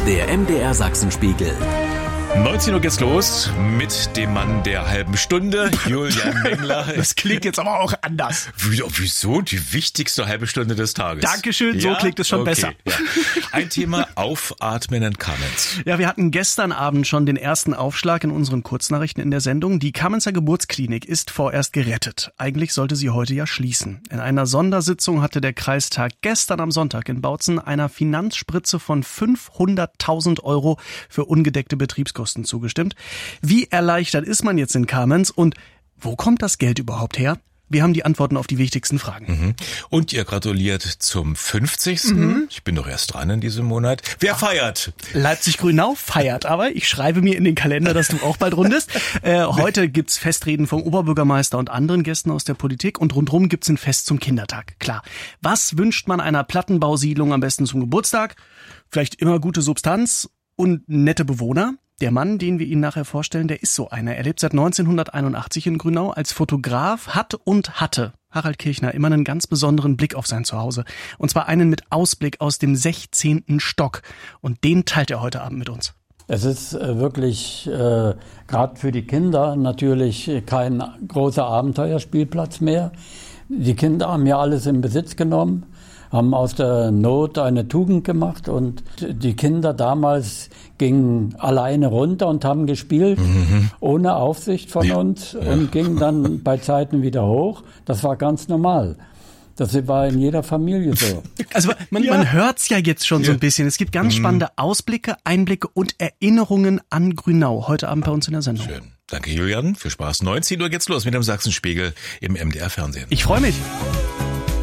Der MDR Sachsenspiegel. 19 Uhr geht's los mit dem Mann der halben Stunde, Julian Mengler. Das klingt jetzt aber auch anders. Wieso? Die wichtigste halbe Stunde des Tages. Dankeschön, so klingt es schon besser. Ja. Ein Thema: Aufatmen in Kamenz. Ja, wir hatten gestern Abend schon den ersten Aufschlag in unseren Kurznachrichten in der Sendung. Die Kamenzer Geburtsklinik ist vorerst gerettet. Eigentlich sollte sie heute ja schließen. In einer Sondersitzung hatte der Kreistag gestern am Sonntag in Bautzen einer Finanzspritze von 500.000 € für ungedeckte Betriebskosten zugestimmt. Wie erleichtert ist man jetzt in Kamenz und wo kommt das Geld überhaupt her? Wir haben die Antworten auf die wichtigsten Fragen. Und ihr gratuliert zum 50. Ich bin doch erst dran in diesem Monat. Wer feiert? Leipzig-Grünau feiert, aber ich schreibe mir in den Kalender, dass du auch bald rundest. Heute gibt's Festreden vom Oberbürgermeister und anderen Gästen aus der Politik und rundherum gibt's ein Fest zum Kindertag. Klar. Was wünscht man einer Plattenbausiedlung am besten zum Geburtstag? Vielleicht immer gute Substanz und nette Bewohner. Der Mann, den wir Ihnen nachher vorstellen, der ist so einer. Er lebt seit 1981 in Grünau als Fotograf, hat und hatte Harald Kirchner immer einen ganz besonderen Blick auf sein Zuhause. Und zwar einen mit Ausblick aus dem 16. Stock. Und den teilt er heute Abend mit uns. Es ist wirklich gerade für die Kinder natürlich kein großer Abenteuerspielplatz mehr. Die Kinder haben ja alles in Besitz genommen, haben aus der Not eine Tugend gemacht und die Kinder damals gingen alleine runter und haben gespielt, ohne Aufsicht von uns und gingen dann bei Zeiten wieder hoch. Das war ganz normal. Das war in jeder Familie so. Also man hört's ja jetzt schon so ein bisschen. Es gibt ganz spannende Ausblicke, Einblicke und Erinnerungen an Grünau heute Abend bei uns in der Sendung. Schön. Danke, Julian. Viel Spaß. 19 Uhr geht's los mit dem Sachsenspiegel im MDR Fernsehen. Ich freue mich.